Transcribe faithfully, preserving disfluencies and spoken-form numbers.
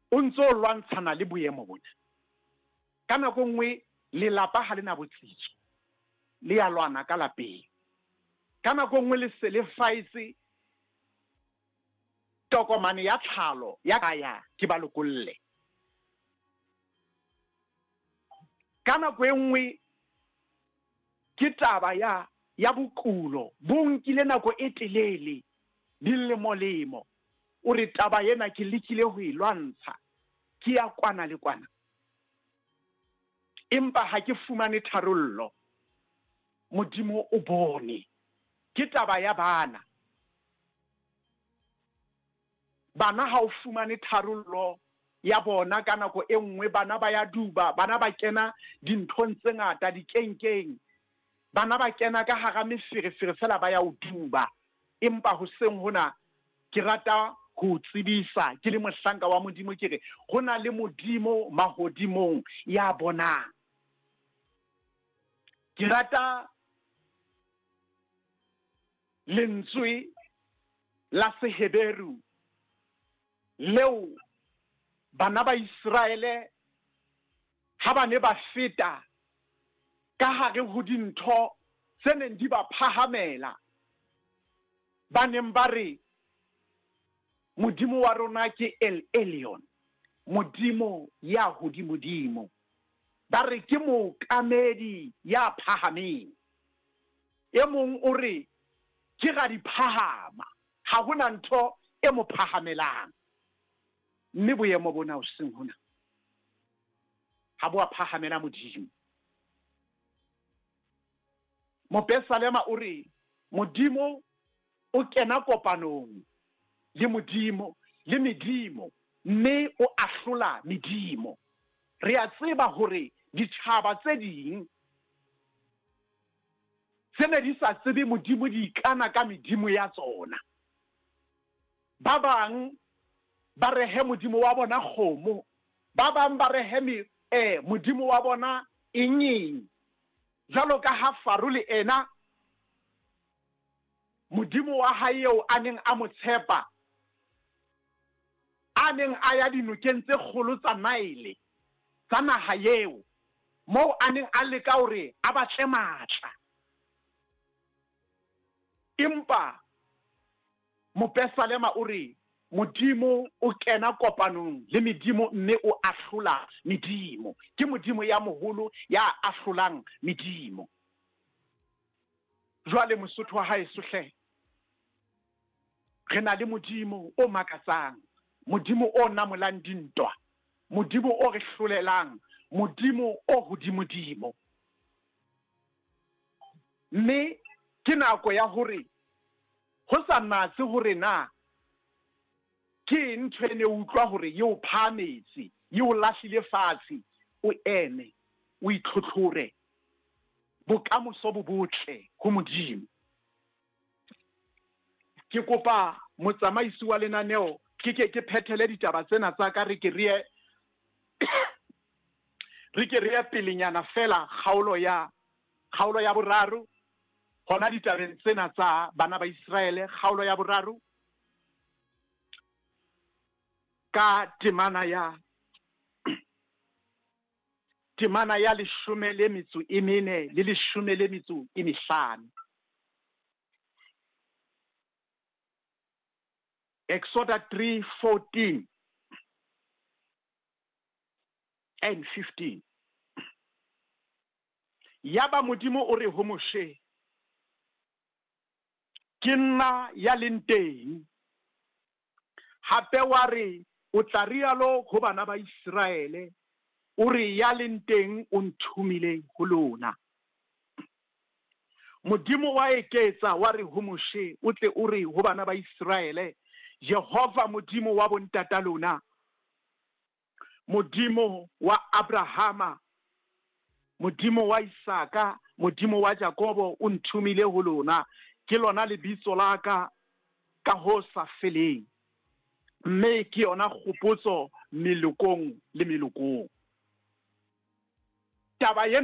o ntse o lwantshana le boemo bona. Ka nako nngwe lelapa ha le na botsitso le ya lwana ka lapeng. Ka nako nngwe le se le faitse tokomane ya tlhalo ya kaya ke ba lokolle. Ka nako e nngwe ke taba ya ya bokulo bo nkile nako e telele di le molemo o re taba yena ke lekile ho e lwantsha ke ya kwana le kwana, empa ha ke fumane tharollo. Modimo o bone ke taba ya bana bana ha o fumane tharollo ya bona ka nako e nngwe bana ba ya duba, bana ba kena dinthong tse ngata dikenkeng, bana ba kena ka hara meferefere fela ba ya o duba. Empa ho seng hona ke rata ho tsebisa ke le mohlanka wa Modimo ke re hona le Modimo mahodimong ya bonang. Ke rata lentswe la Seheberu leo bana ba Israele ha ba ne ba feta ka hare ho dintho tse neng di ba phahamela, ba neng ba re Modimo wa rona ke El Elyon, Modimo ya hodimodimo, ba re ke mookamedi ya phahameng. E mong o re ke ga di phahama, ha hona ntho e mo phahamelang. Mme boemo bona o seng hona ha bo a phahamela Modimo. Mopesalema o re Modimo o kena kopanong le Modimo le medimo mme o ahlola medimo. Re a tseba hore ditjhaba tse ding tsene di sa tsebe Modimo di ikana ka medimo ya tsona. Ba bang ba rehe Modimo wa bona kgomo, ba bang ba rehe eh Modimo wa bona eng. Jalo ka ha Faro le ena Modimo wa hae eo a neng a mo tshepa a neng a ya dinokeng tse kgolo tsa Naile tsa naha eo moo a neng a leka hore a batle matla. Empa Mopesalema o re Modimo o kena kopanong le medimo mme o ahlola medimo. Ke Modimo ya moholo ya ahlolang medimo. Jwale Mosotho wa hae sohle re na le Modimo o makatsang, Modimo o namolang dintwa, Modimo o re hlolelang, Modimo o hodimodimo. Mme ke nako ya hore ho sa natse hore na ke ntho ene utlwa hore yo phametse yo lahlile fatshe o ene o itlhotlhore bokamoso bo botle ho Modimo. Ke kopa motsamaisi wa lenaneo ke ke ke phethele ditaba tsena tsa ka re ke re re ke re pelenyana fela kgaolo ya kgaolo ya boraro hona ditabeng tsena tsa bana ba Israele. Kgaolo ya boraro ka temana ya temana ya leshome le metso e mene le leshome le metso e mehlano. Exodus three fourteen and fifteen. Yaba Modimo o re ho Moshe ke nna ya leng teng, hape wa re o tla rialo ho bana ba Israele o re ya leng teng o nthumile ho lona. Modimo wa eketsa wa re ho Moshe o tle o re ho bana ba Israele Jehova Modimo wa bontata lona, Modimo wa Abrahama, Modimo wa Isaka, Modimo wa Jakobo o nthumile ho lona. Ke lona lebitso la ka ka ho sa feleng, mme ke yona kgopotso melokong le melokong. Taba